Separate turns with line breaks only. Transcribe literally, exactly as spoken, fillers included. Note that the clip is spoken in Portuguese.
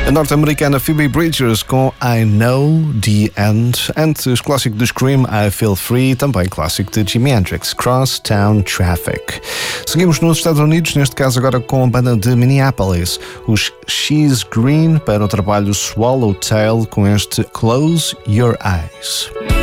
A norte-americana Phoebe Bridgers com I Know the End. Antes, clássico do Scream, I Feel Free. Também clássico de Jimi Hendrix, Crosstown Traffic. Seguimos nos Estados Unidos, neste caso agora com a banda de Minneapolis, os She's Green, para o trabalho Swallowtail com este Close Your Eyes.